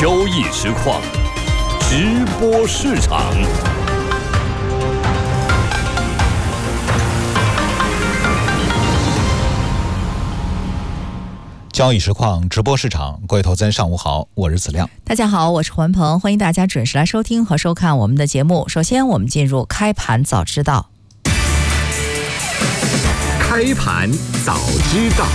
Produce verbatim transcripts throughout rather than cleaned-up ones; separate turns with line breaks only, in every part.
交易实况，直播市场。
交易实况直播市场，各位投资人上午好，我是子亮。
大家好，我是环鹏，欢迎大家准时来收听和收看我们的节目。首先我们进入开盘早知道。
开盘早知道。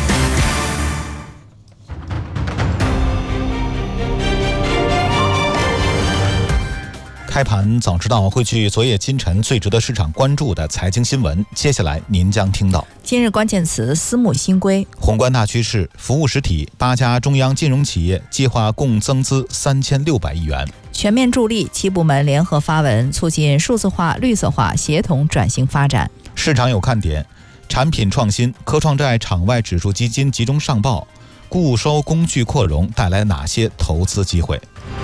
开盘早知道汇聚昨夜今晨最值得市场关注的财经新闻，接下来您将听到：
今日关键词私募新规，
宏观大趋势，服务实体八家中央金融企业计划共增资三千六百亿元；
全面助力七部门联合发文，促进数字化、绿色化协同转型发展。
市场有看点，产品创新，科创债场外指数基金集中上报，固收工具扩容带来哪些投资机会？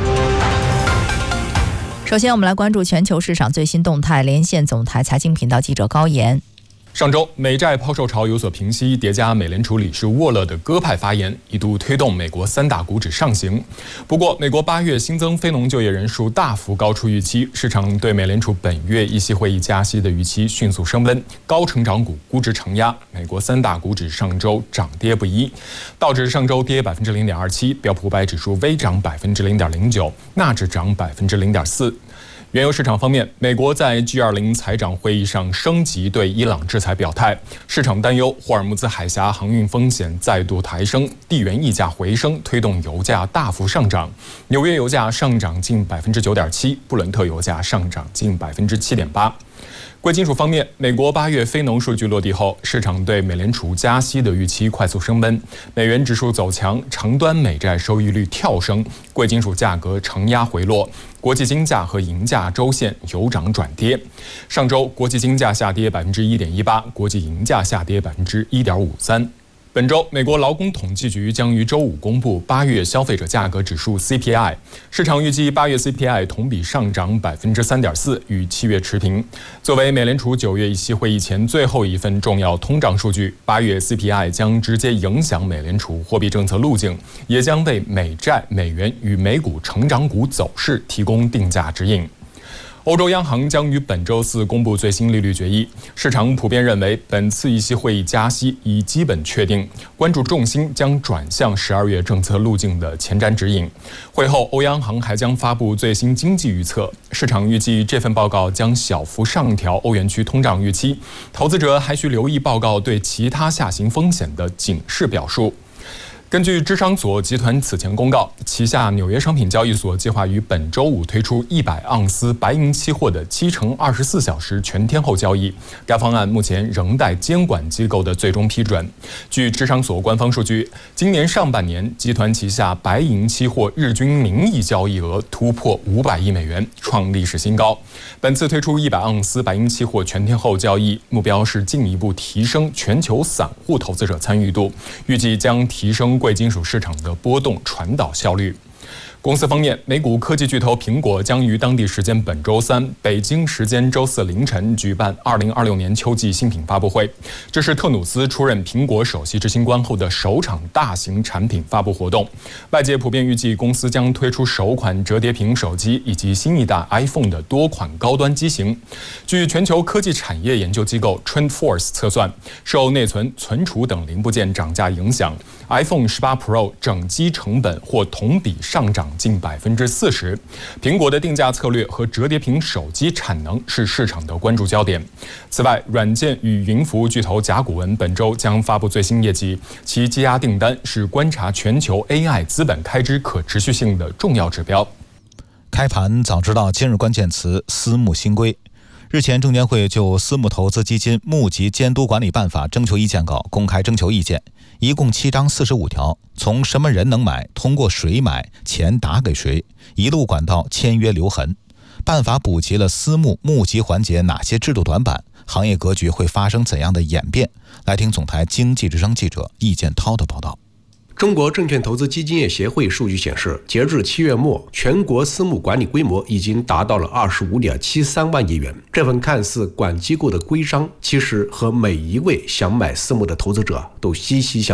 首先我们来关注全球市场最新动态，连线总台财经频道记者高岩。
上周美债抛售潮有所平息，叠加美联储理事沃勒的鸽派发言，一度推动美国三大股指上行。不过美国八月新增非农就业人数大幅高出预期，市场对美联储本月议息会议加息的预期迅速升温，高成长股估值承压，美国三大股指上周涨跌不一。道指上周跌百分之零点二七，标普五百指数微涨百分之零点零九，纳指涨百分之零点四。原油市场方面，美国在 G 二十 财长会议上升级对伊朗制裁表态，市场担忧霍尔木兹海峡航运风险再度抬升，地缘溢价回升，推动油价大幅上涨。纽约油价上涨近百分之九点七，布伦特油价上涨近百分之七点八。贵金属方面，美国八月非农数据落地后，市场对美联储加息的预期快速升温，美元指数走强，长端美债收益率跳升，贵金属价格承压回落，国际金价和银价周线由涨转跌。上周国际金价下跌百分之一点一八，国际银价下跌百分之一点五三。本周，美国劳工统计局将于周五公布八月消费者价格指数 C P I， 市场预计八月 C P I 同比上涨百分之三点四，与七月持平。作为美联储九月议息会议前最后一份重要通胀数据，八月 C P I 将直接影响美联储货币政策路径，也将为美债、美元与美股成长股走势提供定价指引。欧洲央行将于本周四公布最新利率决议，市场普遍认为本次议息会议加息已基本确定，关注重心将转向十二月政策路径的前瞻指引。会后，欧央行还将发布最新经济预测，市场预计这份报告将小幅上调欧元区通胀预期，投资者还需留意报告对其他下行风险的警示表述。根据芝商所集团此前公告，旗下纽约商品交易所计划于本周五推出一百盎司白银期货的七乘二十四小时全天候交易。该方案目前仍待监管机构的最终批准。据芝商所官方数据，今年上半年集团旗下白银期货日均名义交易额突破五百亿美元，创历史新高。本次推出一百盎司白银期货全天候交易，目标是进一步提升全球散户投资者参与度，预计将提升贵金属市场的波动传导效率。公司方面，美股科技巨头苹果将于当地时间本周三、北京时间周四凌晨举办二零二六年秋季新品发布会。这是特努斯出任苹果首席执行官后的首场大型产品发布活动。外界普遍预计公司将推出首款折叠屏手机以及新一代 iPhone 的多款高端机型。据全球科技产业研究机构 TrendForce 测算，受内存、存储等零部件涨价影响， iPhone 十八 Pro 整机成本或同比上涨近百分之四十。苹果的定价策略和折叠屏手机产能是市场的关注焦点。此外，软件与云服务巨头甲骨文本周将发布最新业绩，其积压订单是观察全球 A I 资本开支可持续性的重要指标。
开盘早知道今日关键词私募新规。日前，证监会就私募投资基金募集监督管理办法征求意见稿公开征求意见，一共七章四十五条，从什么人能买、通过谁买、钱打给谁，一路管到签约留痕。办法补齐了私募募集环节哪些制度短板，行业格局会发生怎样的演变？来听总台经济之声记者易建涛的报道。
中国证券投资基金业协会数据显示，截至七月末，全国私募管理规模已经达到了 二十五点七三万亿元。这份看似管机构的规章，其实和每一位想买私募的投资者都息息相关。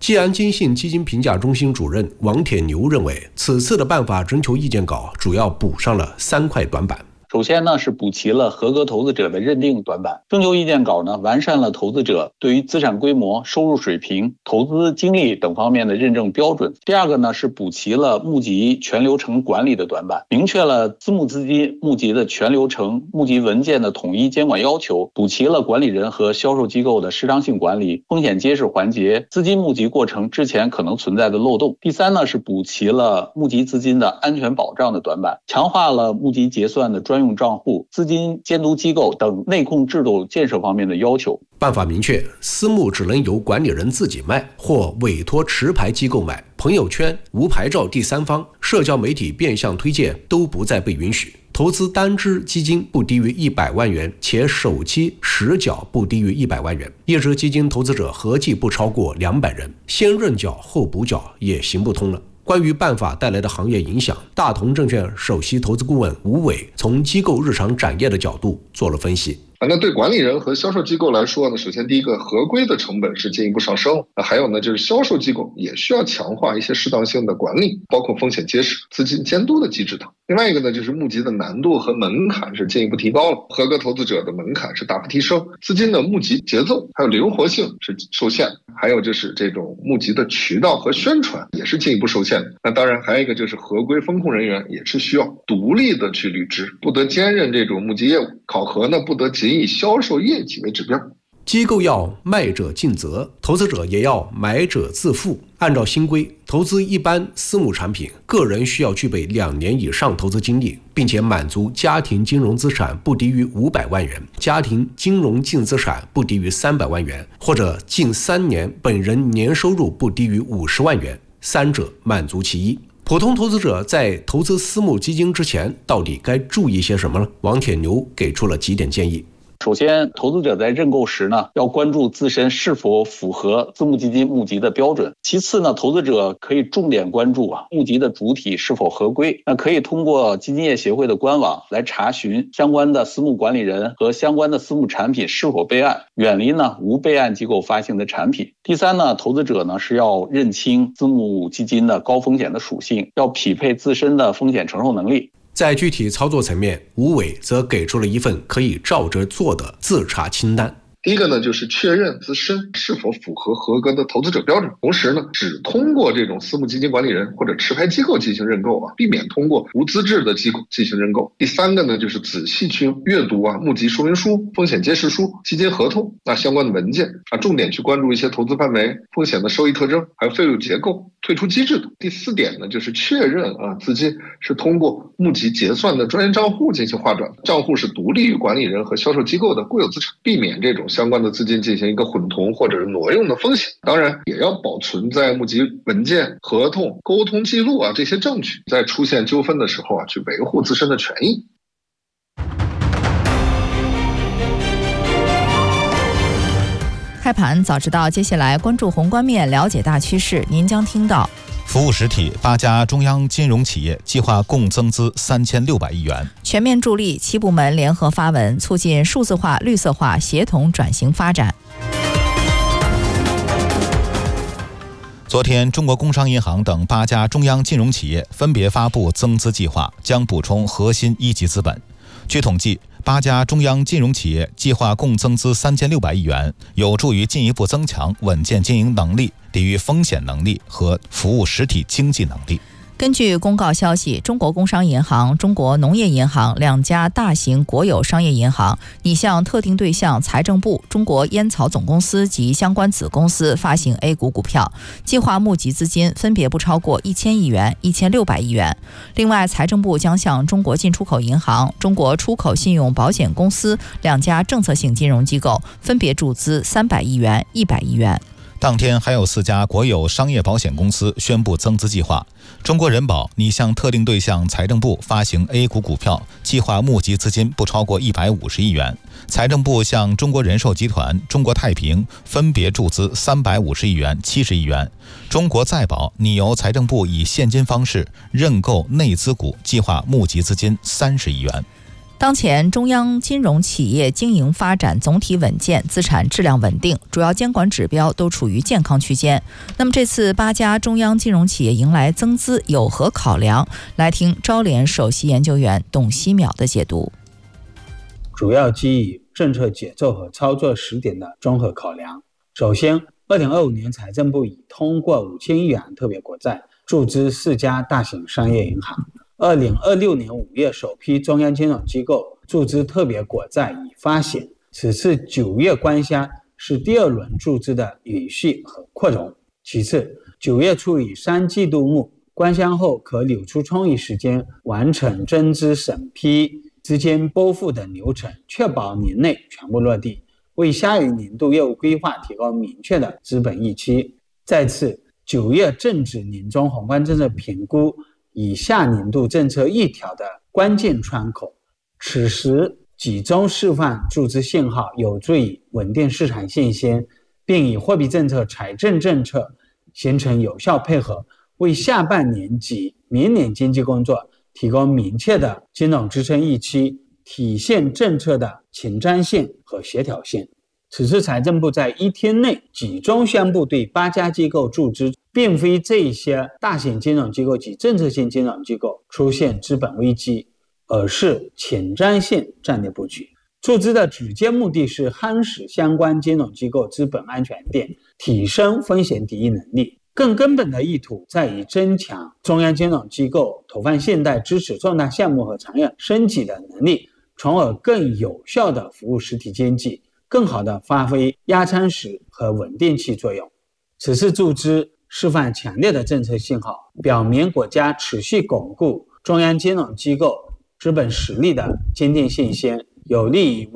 济安金信基金评价中心主任王铁牛认为，此次的办法征求意见稿主要补上了三块短板。
首先呢，是补齐了合格投资者的认定短板。征求意见稿呢，完善了投资者对于资产规模、收入水平、投资经历等方面的认证标准。第二个呢，是补齐了募集全流程管理的短板，明确了私募资金募集的全流程、募集文件的统一监管要求，补齐了管理人和销售机构的适当性管理、风险揭示环节、资金募集过程之前可能存在的漏洞。第三呢，是补齐了募集资金的安全保障的短板，强化了募集结算的专用账户、资金监督机构等内控制度建设方面的要求。
办法明确，私募只能由管理人自己卖或委托持牌机构买，朋友圈、无牌照第三方、社交媒体变相推荐都不再被允许。投资单只基金不低于一百万元，且首期实缴不低于一百万元。一只基金投资者合计不超过两百人，先认缴后补缴也行不通了。关于办法带来的行业影响，大同证券首席投资顾问吴伟从机构日常展业的角度做了分析。
那对管理人和销售机构来说呢，首先第一个，合规的成本是进一步上升。那还有呢，就是销售机构也需要强化一些适当性的管理，包括风险揭示、资金监督的机制等。另外一个呢，就是募集的难度和门槛是进一步提高了，合格投资者的门槛是大幅提升，资金的募集节奏还有灵活性是受限，还有就是这种募集的渠道和宣传也是进一步受限的。那当然还有一个就是合规风控人员也是需要独立的去履职，不得兼任这种募集业务，考核呢不得仅以销售业绩为指标。
机构要卖者尽责，投资者也要买者自负。按照新规，投资一般私募产品，个人需要具备两年以上投资经历，并且满足家庭金融资产不低于五百万元，家庭金融净资产不低于三百万元，或者近三年本人年收入不低于五十万元，三者满足其一。普通投资者在投资私募基金之前，到底该注意些什么呢？王铁牛给出了几点建议。
首先，投资者在认购时呢，要关注自身是否符合私募基金募集的标准。其次呢，投资者可以重点关注啊募集的主体是否合规。那可以通过基金业协会的官网来查询相关的私募管理人和相关的私募产品是否备案，远离呢无备案机构发行的产品。第三呢，投资者呢是要认清私募基金的高风险的属性，要匹配自身的风险承受能力。
在具体操作层面，吴伟则给出了一份可以照着做的自查清单。
第一个呢，就是确认自身是否符合合格的投资者标准，同时呢，只通过这种私募基金管理人或者持牌机构进行认购啊，避免通过无资质的机构进行认购。第三个呢，就是仔细去阅读啊募集说明书、风险揭示书、基金合同那相关的文件啊，重点去关注一些投资范围、风险的收益特征，还有费率结构、退出机制的。第四点呢，就是确认啊资金是通过募集结算的专业账户进行划转，账户是独立于管理人和销售机构的固有资产，避免这种相关的资金进行一个混同或者是挪用的风险。当然也要保存在募集文件、合同、沟通记录啊这些证据，在出现纠纷的时候啊，去维护自身的权益。
开盘早知道，接下来关注宏观面，了解大趋势。您将听到：
服务实体八家中央金融企业计划共增资三千六百亿元。
全面助力七部门联合发文，促进数字化、绿色化协同转型发展。
昨天，中国工商银行等八家中央金融企业分别发布增资计划，将补充核心一级资本。据统计，八家中央金融企业计划共增资三千六百亿元，有助于进一步增强稳健经营能力、抵御风险能力和服务实体经济能力。
根据公告消息，中国工商银行、中国农业银行两家大型国有商业银行拟向特定对象财政部、中国烟草总公司及相关子公司发行 A 股股票，计划募集资金分别不超过一千亿元、一千六百亿元。另外，财政部将向中国进出口银行、中国出口信用保险公司两家政策性金融机构分别注资三百亿元、一百亿元。
当天还有四家国有商业保险公司宣布增资计划。中国人保拟向特定对象财政部发行 A 股股票，计划募集资金不超过一百五十亿元。财政部向中国人寿集团、中国太平分别注资三百五十亿元、七十亿元。中国再保拟由财政部以现金方式认购内资股，计划募集资金三十亿元。
当前中央金融企业经营发展总体稳健，资产质量稳定，主要监管指标都处于健康区间。那么这次八家中央金融企业迎来增资有何考量？来听招联首席研究员董希淼的解读。
主要基于政策节奏和操作时点的综合考量。首先，二零二五年财政部已通过五千亿元特别国债注资四家大型商业银行。二零二六年五月，首批中央金融机构注资特别国债已发行。此次九月官箱是第二轮注资的允续和扩容。其次，九月初以三季度末官箱后，可留出充裕时间完成增资审批、资金拨付等流程，确保年内全部落地，为下一年度业务规划提供明确的资本预期。再次，九月正值年中宏观政策评估以下年度政策预调的关键窗口，此时集中释放注资信号，有助于稳定市场信心，并以货币政策、财政政策形成有效配合，为下半年及明年经济工作提供明确的金融支撑预期，体现政策的前瞻性和协调性。此次财政部在一天内集中宣布对八家机构注资，并非这些大型金融机构及政策性金融机构出现资本危机，而是前瞻性战略布局。注资的直接目的是夯实相关金融机构资本安全垫，提升风险抵御能力。更根本的意图在于增强中央金融机构投放信贷、支持重大项目和长远升级的能力，从而更有效地服务实体经济，更好地发挥压舱石和稳定器作用。此次注资释放强烈的政策信号，表明国家持续巩固中央金融机构资本实力的坚定信心，有利于